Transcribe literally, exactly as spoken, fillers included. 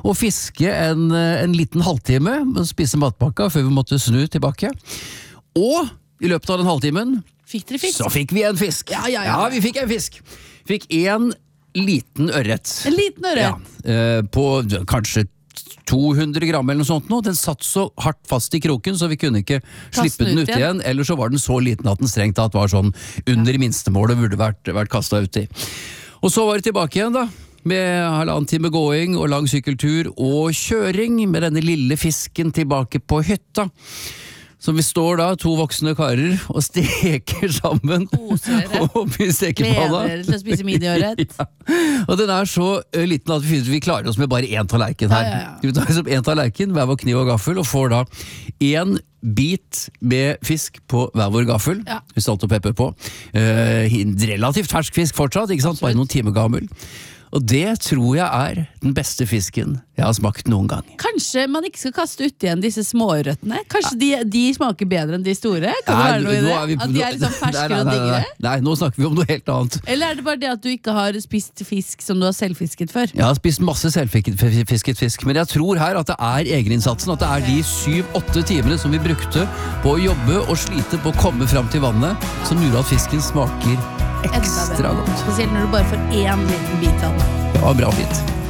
og fiske en, en liten halvtime, og spise matpakka før vi måtte snu tilbake. Og i løpet av den halvtimen, Fikk dere fisk? så fikk vi en fisk. Ja, ja, ja. ja vi fikk en fisk. Fikk en liten ørret. En liten ørret? Ja, eh, på kanskje to hundre gram eller noe sånt nå. Den satt så hardt fast i kroken, så vi kunne ikke slippe den ut igjen. igjen. Eller så var den så liten at den strengt tatt var sånn under minstemålet, burde vært, vært kastet ut i. Og så var det tilbake igjen da, med halvannen time gåing og lang sykkeltur og kjøring med denne lille fisken tilbake på hytta. Så vi står da, to voksne karer, og steker sammen. Koser oppi stekepanna. Gleder til å spise midjeørret. ja. Og den er så uh, liten at vi, vi klarer oss med bare én tallerken her. Ja, ja, ja. Vi tar liksom én tallerken, hver vår kniv og gaffel, og får da én bit med fisk på hver vår gaffel. Ja. Salt og pepper på. Uh, relativt fersk fisk fortsatt, ikke sant? Bare noen timer gammel. Og det tror jeg er den beste fisken jeg har smakt noen gang. Kanskje man ikke skal kaste ut igjen disse småørretene? Kanskje de, de smaker bedre enn de store? Kan det være noe i det? Vi, at de er liksom ferskere og diggere? Nei, nei, nei, nå snakker vi om noe helt annet. Eller er det bare det at du ikke har spist fisk som du har selvfisket før? Jeg har spist masse selvfisket fisk, men jeg tror her at det er egeninnsatsen, at det er de syv-åtte timene som vi brukte på å jobbe og slite på å komme fram til vannet, som gjorde at fisken smaker ekstra godt. Spesielt når du bare får én liten bit av den. Det var bra fint.